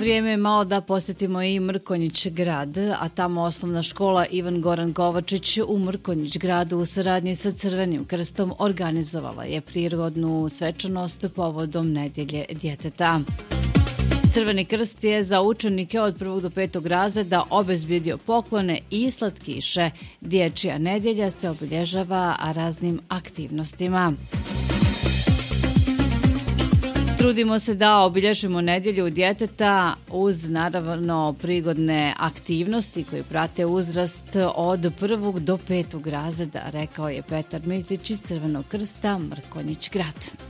vrijeme je malo da posjetimo i Mrkonjić grad, a tamo osnovna škola Ivan Goran Kovačić u Mrkonjić gradu u saradnji sa Crvenim krstom organizovala je prirodnu svečanost povodom Nedjelje djeteta. Crveni krst je za učenike od 1. do 5. razreda obezbjedio poklone i slatkiše. Dječja nedjelja se obilježava raznim aktivnostima. Trudimo se da obilježimo nedjelju djeteta uz naravno prigodne aktivnosti koje prate uzrast od 1. do 5. razreda, rekao je Petar Mitrić iz Crvenog krsta Mrkonjić grad.